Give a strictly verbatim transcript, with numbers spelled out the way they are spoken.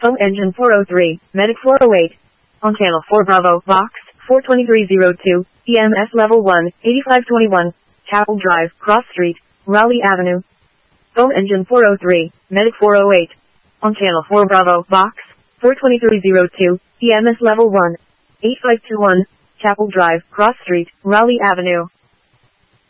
Phone engine four oh three, medic four oh eight. On channel four Bravo, box four two three zero two, E M S level one, eighty-five twenty-one, Chapel Drive, Cross Street, Raleigh Avenue. Phone engine four oh three, medic four oh eight. On channel four Bravo, box four two three zero two, E M S level one, eighty-five twenty-one, Chapel Drive, Cross Street, Raleigh Avenue.